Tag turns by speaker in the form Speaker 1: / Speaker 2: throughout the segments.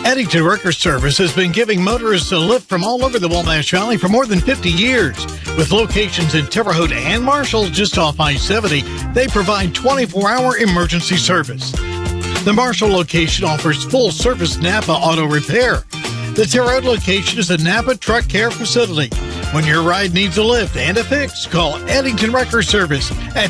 Speaker 1: Eddington Wrecker Service has been giving motorists a lift from all over the Wabash Valley for more than 50 years. With locations in Terre Haute and Marshall, just off I-70, they provide 24-hour emergency service. The Marshall location offers full-service Napa auto repair. The Terre Haute location is a Napa truck care facility. When your ride needs a lift and a fix, call Eddington Wrecker Service at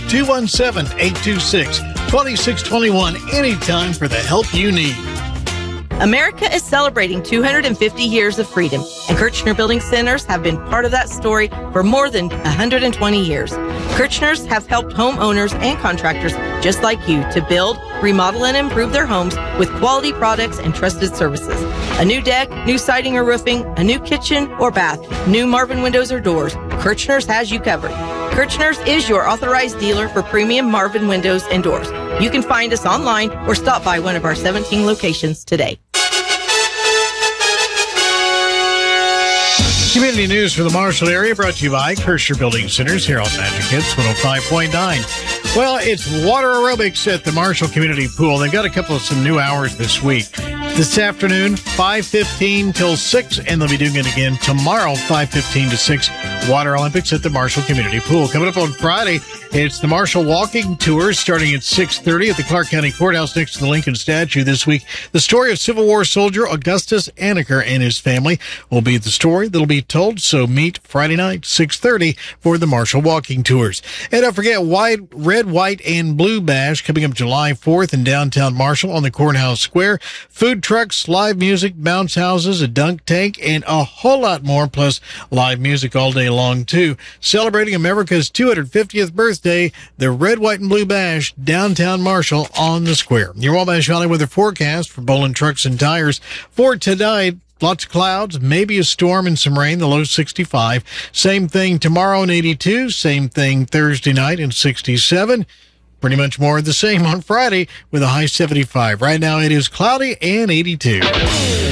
Speaker 1: 217-826-2621 anytime for the help you need.
Speaker 2: America is celebrating 250 years of freedom, and Kirchner Building Centers have been part of that story for more than 120 years. Kirchners have helped homeowners and contractors just like you to build, remodel, and improve their homes with quality products and trusted services. A new deck, new siding or roofing, a new kitchen or bath, new Marvin windows or doors, Kirchners has you covered. Kirchners is your authorized dealer for premium Marvin windows and doors. You can find us online or stop by one of our 17 locations today.
Speaker 1: Community news for the Marshall area brought to you by Kirchner Building Centers here on Magic Hits 105.9. Well, it's water aerobics at the Marshall Community Pool. They've got a couple of some new hours this week. This afternoon, 5:15 till 6, and they'll be doing it again tomorrow, 5:15 to 6, Water Olympics at the Marshall Community Pool. Coming up on Friday, it's the Marshall Walking Tour starting at 6:30 at the Clark County Courthouse next to the Lincoln statue this week. The story of Civil War soldier Augustus Anaker and his family will be the story that'll be told, so meet Friday night, 6:30 for the Marshall Walking Tours. And don't forget, Red, White, and Blue Bash coming up July 4th in downtown Marshall on the Courthouse Square. Food trucks, live music, bounce houses, a dunk tank, and a whole lot more, plus live music all day long, too. Celebrating America's 250th birthday, the Red, White, and Blue Bash, downtown Marshall on the square. Your Wabash Valley weather forecast for Bolin Trucks and Tires for tonight. Lots of clouds, maybe a storm and some rain, the low 65. Same thing tomorrow in 82. Same thing Thursday night in 67. Pretty much more of the same on Friday with a high 75. Right now it is cloudy and 82.